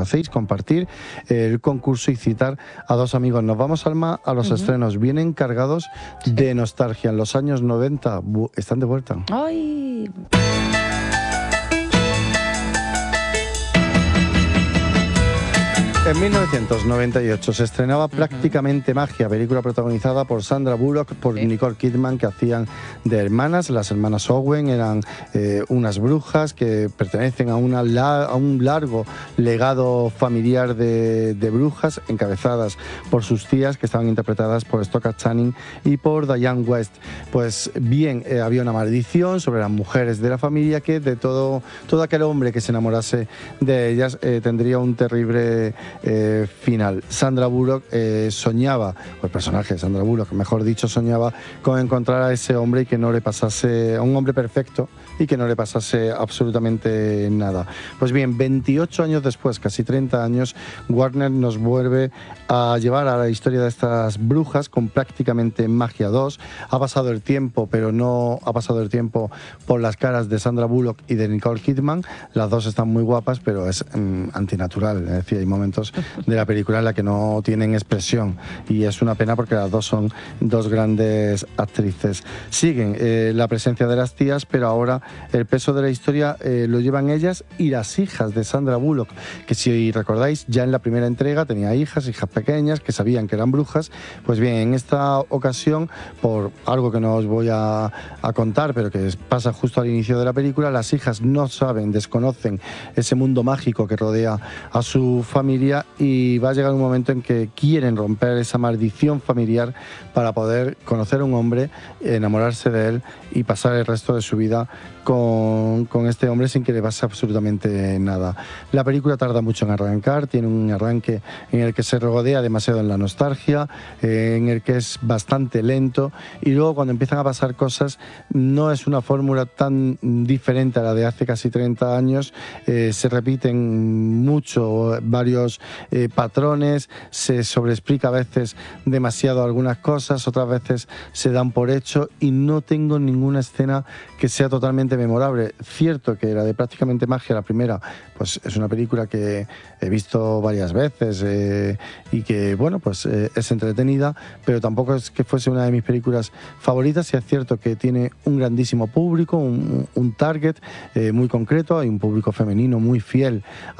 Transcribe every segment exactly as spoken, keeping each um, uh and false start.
hacéis, compartir el concurso y citar a dos amigos. Nos vamos, Alma, a los uh-huh. estrenos. Vienen cargados de nostalgia. En los años noventa están de vuelta. ¡Ay! En mil novecientos noventa y ocho se estrenaba Prácticamente Magia, película protagonizada por Sandra Bullock, por sí. Nicole Kidman, que hacían de hermanas. Las hermanas Owen eran eh, unas brujas que pertenecen a, una la, a un largo legado familiar de, de brujas, encabezadas por sus tías, que estaban interpretadas por Stockard Channing y por Diane West. Pues bien, eh, había una maldición sobre las mujeres de la familia, que de todo, todo aquel hombre que se enamorase de ellas eh, tendría un terrible Eh, final. Sandra Bullock eh, soñaba, o el personaje de Sandra Bullock, mejor dicho, soñaba con encontrar a ese hombre y que no le pasase, a un hombre perfecto y que no le pasase absolutamente nada. Pues bien, veintiocho años después, casi treinta años, Warner nos vuelve a llevar a la historia de estas brujas con Prácticamente Magia dos. Ha pasado el tiempo, pero no ha pasado el tiempo por las caras de Sandra Bullock y de Nicole Kidman. Las dos están muy guapas, pero es mm, antinatural. Es decir, hay momentos de la película en la que no tienen expresión y es una pena porque las dos son dos grandes actrices. Siguen eh, la presencia de las tías, pero ahora el peso de la historia eh, lo llevan ellas y las hijas de Sandra Bullock, que si recordáis ya en la primera entrega tenía hijas, hijas pequeñas que sabían que eran brujas. Pues bien, en esta ocasión, por algo que no os voy a, a contar, pero que pasa justo al inicio de la película, las hijas no saben, desconocen ese mundo mágico que rodea a su familia, y va a llegar un momento en que quieren romper esa maldición familiar para poder conocer a un hombre, enamorarse de él y pasar el resto de su vida con, con este hombre sin que le pase absolutamente nada. La película tarda mucho en arrancar, tiene un arranque en el que se rodea demasiado en la nostalgia, eh, en el que es bastante lento, y luego cuando empiezan a pasar cosas no es una fórmula tan diferente a la de hace casi treinta años, eh, se repiten mucho varios eh, patrones, se sobreexplica a veces demasiado algunas cosas, otras veces se dan por hecho y no tengo ninguna escena que sea totalmente memorable. Cierto que la de Prácticamente Magia, la primera, pues es una película que he visto varias veces eh, y que, bueno, pues eh, es entretenida, pero tampoco es que fuese una de mis películas favoritas. Y es cierto que tiene un grandísimo público, un, un target eh, muy concreto, hay un público femenino muy fiel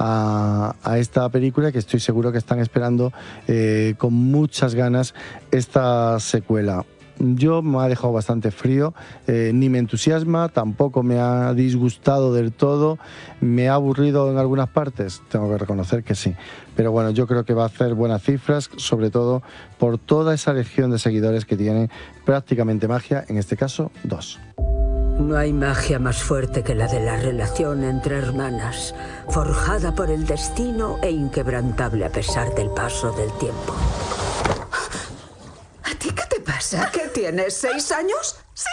a, a esta película, que estoy seguro que están esperando eh, con muchas ganas esta secuela. Yo me ha dejado bastante frío, eh, ni me entusiasma, tampoco me ha disgustado del todo, me ha aburrido en algunas partes, tengo que reconocer que sí, pero bueno, yo creo que va a hacer buenas cifras, sobre todo por toda esa legión de seguidores que tiene Prácticamente Magia, en este caso, dos. No hay magia más fuerte que la de la relación entre hermanas, forjada por el destino e inquebrantable a pesar del paso del tiempo. ¿A ti qué te pasa? ¿Qué tienes? ¿Seis años? Sí.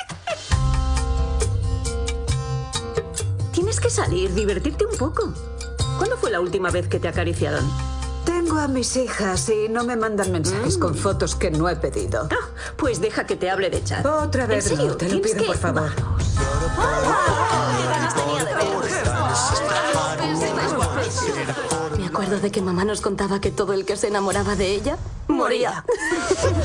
Tienes que salir, divertirte un poco. ¿Cuándo fue la última vez que te acariciaron? Tengo a mis hijas y no me mandan mensajes mm. con fotos que no he pedido. Ah, pues deja que te hable de chat. Otra vez, ¿En serio? no, te lo pido, que... por favor. Me acuerdo de que mamá nos contaba que todo el que se enamoraba de ella moría.